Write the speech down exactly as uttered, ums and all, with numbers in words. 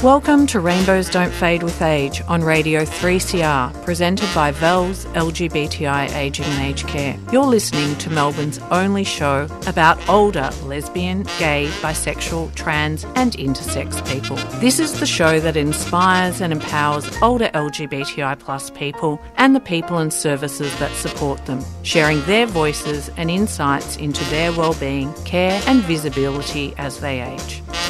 Welcome to Rainbows Don't Fade with Age on Radio three C R, presented by Vels L G B T I Ageing and Aged Care. You're listening to Melbourne's only show about older lesbian, gay, bisexual, trans and intersex people. This is the show that inspires and empowers older L G B T I plus people and the people and services that support them, sharing their voices and insights into their wellbeing, care and visibility as they age.